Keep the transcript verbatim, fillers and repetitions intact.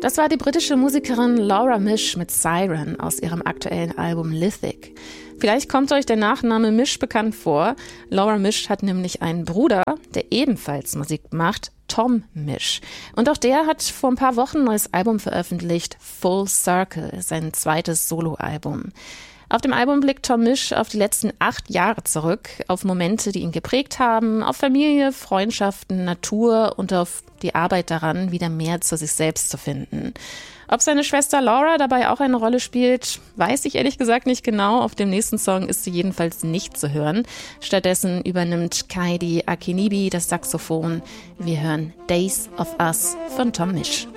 Das war die britische Musikerin Laura Mish mit Siren aus ihrem aktuellen Album Lithic. Vielleicht kommt euch der Nachname Mish bekannt vor. Laura Mish hat nämlich einen Bruder, der ebenfalls Musik macht, Tom Mish. Und auch der hat vor ein paar Wochen ein neues Album veröffentlicht, Full Circle, sein zweites Soloalbum. Auf dem Album blickt Tom Mish auf die letzten acht Jahre zurück, auf Momente, die ihn geprägt haben, auf Familie, Freundschaften, Natur und auf die Arbeit daran, wieder mehr zu sich selbst zu finden. Ob seine Schwester Laura dabei auch eine Rolle spielt, weiß ich ehrlich gesagt nicht genau. Auf dem nächsten Song ist sie jedenfalls nicht zu hören. Stattdessen übernimmt Kaidi Akinibi das Saxophon. Wir hören Days of Us von Tom Mish.